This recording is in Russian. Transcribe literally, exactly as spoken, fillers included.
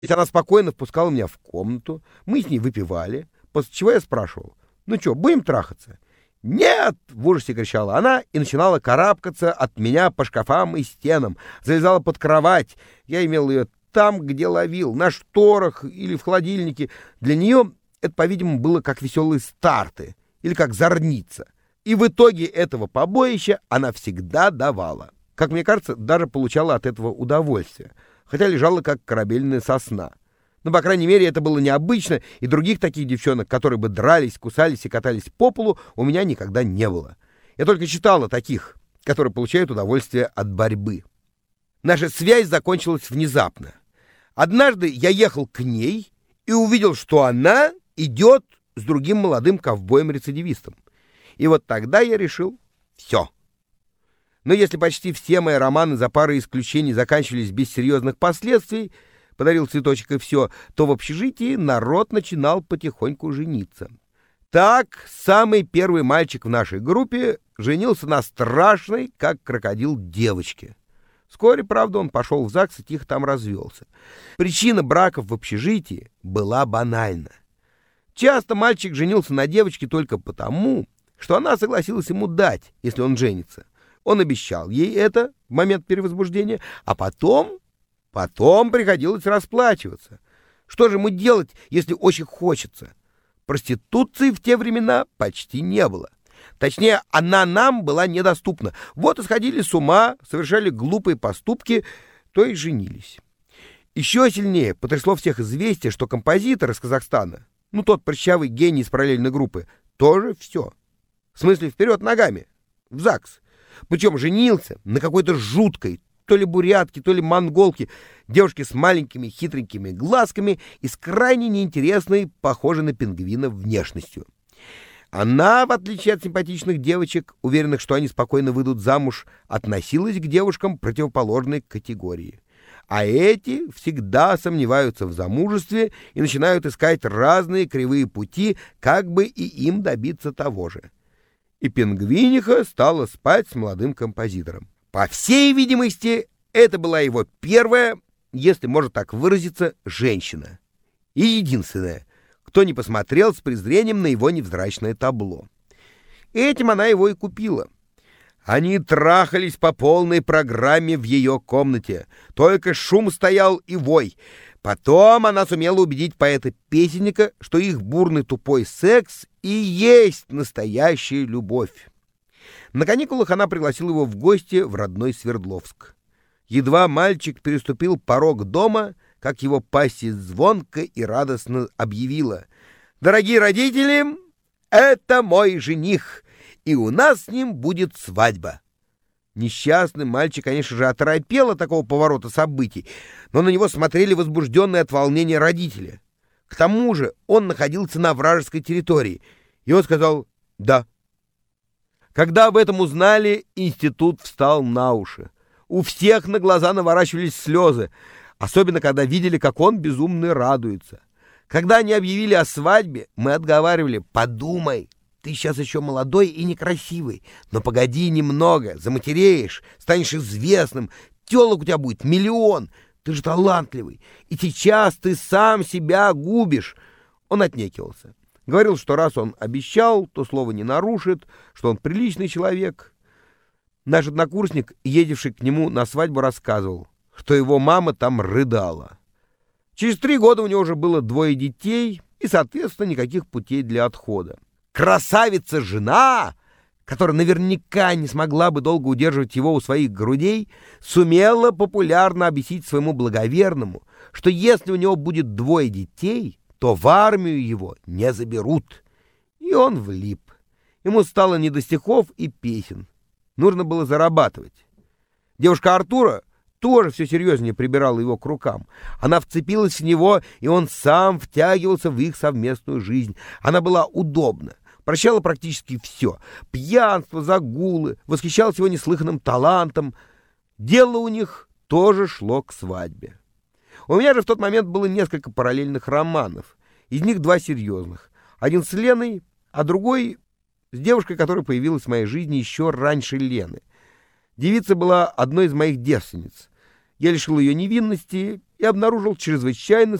Ведь она спокойно впускала меня в комнату, мы с ней выпивали, после чего я спрашивал: «Ну что, будем трахаться?» «Нет!» — в ужасе кричала она и начинала карабкаться от меня по шкафам и стенам, залезала под кровать. Я имел ее там, где ловил, на шторах или в холодильнике. Для нее это, по-видимому, было как веселые старты или как зорница. И в итоге этого побоища она всегда давала. Как мне кажется, даже получала от этого удовольствие, хотя лежала как корабельная сосна. Но, по крайней мере, это было необычно, и других таких девчонок, которые бы дрались, кусались и катались по полу, у меня никогда не было. Я только читала таких, которые получают удовольствие от борьбы. Наша связь закончилась внезапно. Однажды я ехал к ней и увидел, что она идет с другим молодым ковбоем-рецидивистом. И вот тогда я решил — все. Но если почти все мои романы за парой исключений заканчивались без серьезных последствий, подарил цветочек и все, то в общежитии народ начинал потихоньку жениться. Так, самый первый мальчик в нашей группе женился на страшной, как крокодил, девочке. Вскоре, правда, он пошел в ЗАГС и тихо там развелся. Причина браков в общежитии была банальна. Часто мальчик женился на девочке только потому, что она согласилась ему дать, если он женится. Он обещал ей это в момент перевозбуждения, а потом... Потом приходилось расплачиваться. Что же ему делать, если очень хочется? Проституции в те времена почти не было. Точнее, она нам была недоступна. Вот и сходили с ума, совершали глупые поступки, то и женились. Еще сильнее потрясло всех известие, что композитор из Казахстана, ну тот прыщавый гений из параллельной группы, тоже все. В смысле, вперед ногами, в ЗАГС. Причем женился на какой-то жуткой, то ли бурятки, то ли монголки, девушки с маленькими хитренькими глазками и с крайне неинтересной, похожей на пингвина, внешностью. Она, в отличие от симпатичных девочек, уверенных, что они спокойно выйдут замуж, относилась к девушкам противоположной категории. А эти всегда сомневаются в замужестве и начинают искать разные кривые пути, как бы и им добиться того же. И пингвиниха стала спать с молодым композитором. По всей видимости, это была его первая, если можно так выразиться, женщина. И единственная, кто не посмотрел с презрением на его невзрачное табло. Этим она его и купила. Они трахались по полной программе в ее комнате. Только шум стоял и вой. Потом она сумела убедить поэта-песенника, что их бурный тупой секс и есть настоящая любовь. На каникулах она пригласила его в гости в родной Свердловск. Едва мальчик переступил порог дома, как его пассия звонко и радостно объявила: «Дорогие родители, это мой жених, и у нас с ним будет свадьба». Несчастный мальчик, конечно же, оторопел от такого поворота событий, но на него смотрели возбужденные от волнения родители. К тому же он находился на вражеской территории, и он сказал «да». Когда об этом узнали, институт встал на уши. У всех на глаза наворачивались слезы, особенно когда видели, как он безумно радуется. Когда они объявили о свадьбе, мы отговаривали: «Подумай, ты сейчас еще молодой и некрасивый, но погоди немного, заматереешь, станешь известным, телок у тебя будет миллион, ты же талантливый, и сейчас ты сам себя губишь». Он отнекивался. Говорил, что раз он обещал, то слово не нарушит, что он приличный человек. Наш однокурсник, едевший к нему на свадьбу, рассказывал, что его мама там рыдала. Через три года у него уже было двое детей и, соответственно, никаких путей для отхода. Красавица-жена, которая наверняка не смогла бы долго удерживать его у своих грудей, сумела популярно объяснить своему благоверному, что если у него будет двое детей, то в армию его не заберут. И он влип. Ему стало не до стихов и песен. Нужно было зарабатывать. Девушка Артура тоже все серьезнее прибирала его к рукам. Она вцепилась в него, и он сам втягивался в их совместную жизнь. Она была удобна, прощала практически все. Пьянство, загулы, восхищалась его неслыханным талантом. Дело у них тоже шло к свадьбе. У меня же в тот момент было несколько параллельных романов. Из них два серьезных. Один с Леной, а другой с девушкой, которая появилась в моей жизни еще раньше Лены. Девица была одной из моих девственниц. Я лишил ее невинности и обнаружил чрезвычайно